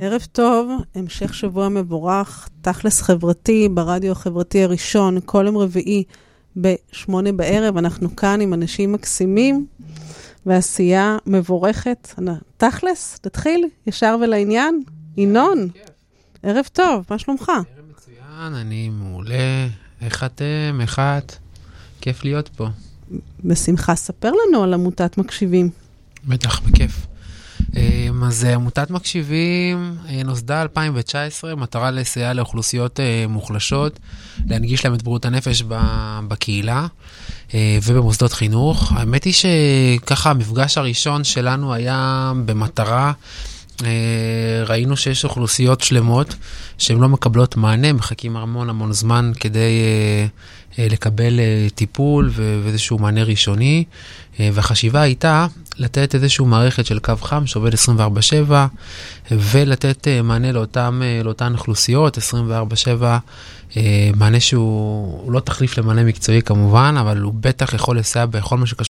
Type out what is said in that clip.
ערב טוב, המשך שבוע מבורך, תכלס חברתי, ברדיו החברתי הראשון, כל יום רביעי ב8 בערב, אנחנו כאן עם אנשים מקסימים, ועשייה מבורכת. תכלס, תתחיל, ישר ולעניין. ינון, ערב טוב, מה שלומך? ערב מצוין, אני מעולה, איך אתם, איך את? כיף להיות פה. בשמחה, ספר לנו על עמותת מקשיבים. בטח, בכיף. אז עמותת מקשיבים נוסדה 2019, מטרה לסייע לאוכלוסיות מוחלשות, להנגיש להם את בריאות הנפש בקהילה ובמוסדות חינוך. האמת היא שככה המפגש הראשון שלנו היה במטרה, ראינו שיש אוכלוסיות שלמות שהן לא מקבלות מענה, מחכים המון זמן כדי לקבל טיפול ואיזשהו מענה ראשוני, והחשיבה הייתה לתת איזשהו מערכת של קו חם שעובד 24/7 ולתת מענה לאותן אוכלוסיות 24/7, מענה שהוא לא תחליף למענה מקצועי כמובן, אבל הוא בטח יכול לסייע בכל מה שקשור